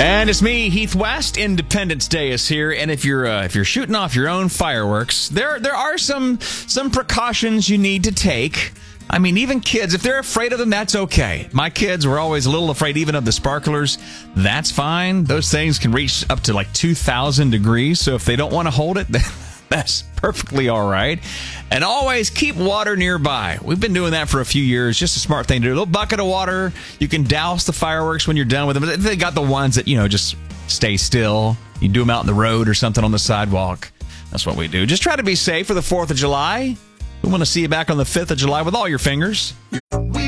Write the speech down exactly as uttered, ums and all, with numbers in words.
And it's me, Heath West. Independence Day is here, and if you're uh, if you're shooting off your own fireworks, there there are some some precautions you need to take. I mean, even kids, if they're afraid of them, that's okay. My kids were always a little afraid even of the sparklers. That's fine. Those things can reach up to like two thousand degrees, so if they don't want to hold it, that's perfectly all right. And always keep water nearby. We've been doing that for a few years. Just a smart thing to do. A little bucket of water. You can douse the fireworks when you're done with them. They got the ones that, you know, just stay still. You do them out in the road or something on the sidewalk. That's what we do. Just try to be safe for the fourth of July. We want to see you back on the fifth of July with all your fingers. We